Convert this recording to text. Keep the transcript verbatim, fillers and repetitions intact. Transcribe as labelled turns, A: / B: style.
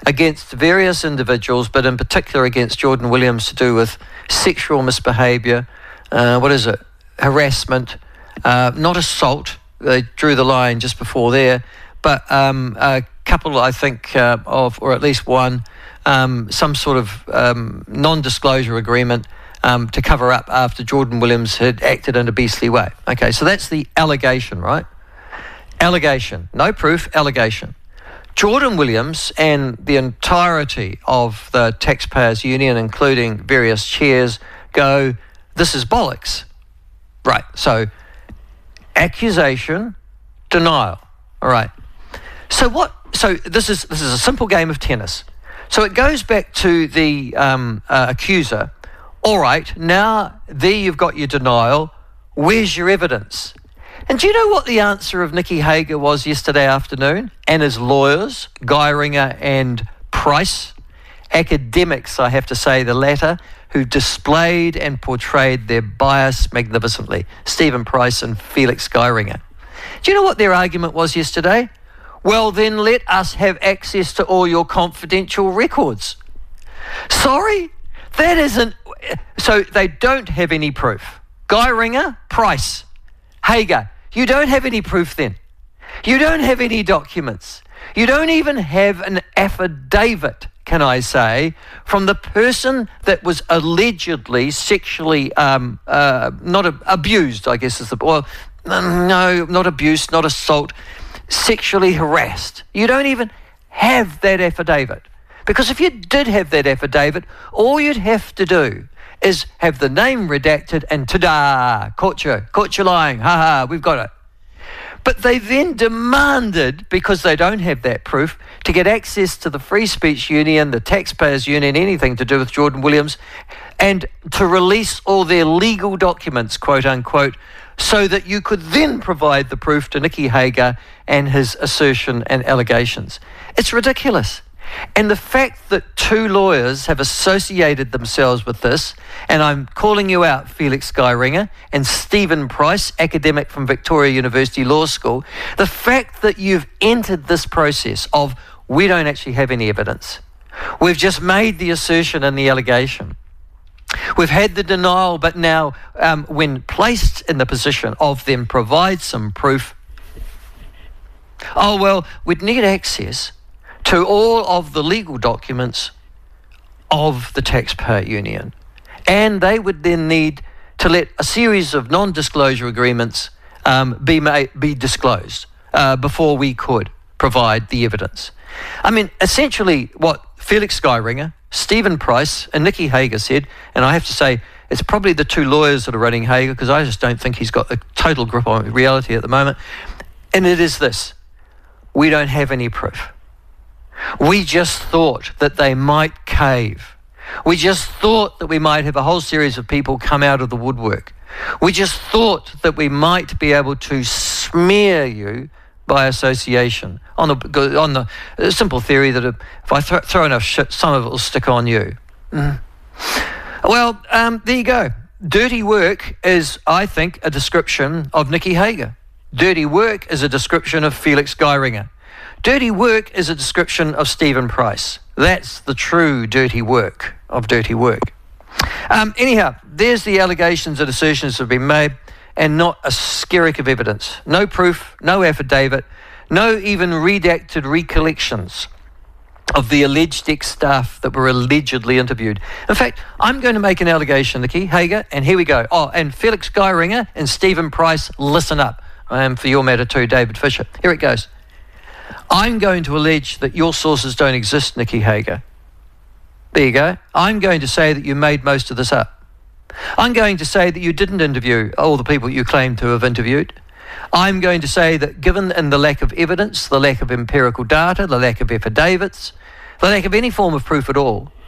A: against various individuals, but in particular against Jordan Williams, to do with sexual misbehaviour, uh, what is it, harassment, uh, not assault. They drew the line just before there, but um, a couple, I think, uh, of, or at least one, um, some sort of um, non-disclosure agreement um, to cover up after Jordan Williams had acted in a beastly way. Okay, so that's the allegation, right? Allegation, no proof, allegation. Jordan Williams and the entirety of the Taxpayers Union, including various chairs, go, this is bollocks. Right, so accusation, denial. All right. So what? So this is this is a simple game of tennis. So it goes back to the um, uh, accuser. All right, now there you've got your denial. Where's your evidence? And do you know what the answer of Nicky Hager was yesterday afternoon? And his lawyers, Geiringer and Price, academics, I have to say, the latter, who displayed and portrayed their bias magnificently, Stephen Price and Felix Geiringer. Do you know what their argument was yesterday? Well, then let us have access to all your confidential records. Sorry? That isn't... So they don't have any proof. Geiringer, Price, Hager, you don't have any proof then. You don't have any documents. You don't even have an affidavit, can I say, from the person that was allegedly sexually um, uh, not a, abused, I guess is the... Well, no, not abused, not assault, sexually harassed. You don't even have that affidavit. Because if you did have that affidavit, all you'd have to do is have the name redacted and ta-da, caught you, caught you lying, ha-ha, we've got it. But they then demanded, because they don't have that proof, to get access to the Free Speech Union, the Taxpayers Union, anything to do with Jordan Williams, and to release all their legal documents, quote unquote, so that you could then provide the proof to Nicky Hager and his assertion and allegations. It's ridiculous. And the fact that two lawyers have associated themselves with this, and I'm calling you out, Felix Geiringer and Stephen Price, academic from Victoria University Law School, the fact that you've entered this process of, we don't actually have any evidence. We've just made the assertion and the allegation. We've had the denial, but now um, when placed in the position of then provide some proof, oh, well, we'd need access to all of the legal documents of the Taxpayer Union. And they would then need to let a series of non-disclosure agreements um, be, made, be disclosed uh, before we could provide the evidence. I mean, essentially what Felix Geiringer, Stephen Price and Nicky Hager said, and I have to say it's probably the two lawyers that are running Hager, because I just don't think he's got a total grip on reality at the moment, and it is this: we don't have any proof. We just thought that they might cave. We just thought that we might have a whole series of people come out of the woodwork. We just thought that we might be able to smear you by association on the, on the simple theory that if I th- throw enough shit, some of it will stick on you. Mm. Well, um, there you go. Dirty work is, I think, a description of Nicky Hager. Dirty work is a description of Felix Geiringer. Dirty work is a description of Stephen Price. That's the true dirty work of dirty work. Um, anyhow, there's the allegations and assertions that have been made, and not a skerrick of evidence. No proof, no affidavit, no even redacted recollections of the alleged ex-staff that were allegedly interviewed. In fact, I'm going to make an allegation, Nicky Hager, and here we go. Oh, and Felix Geiringer and Stephen Price, listen up. I am, for your matter too, David Fisher. Here it goes. I'm going to allege that your sources don't exist, Nicky Hager. There you go. I'm going to say that you made most of this up. I'm going to say that you didn't interview all the people you claim to have interviewed. I'm going to say that given in the lack of evidence, the lack of empirical data, the lack of affidavits, the lack of any form of proof at all,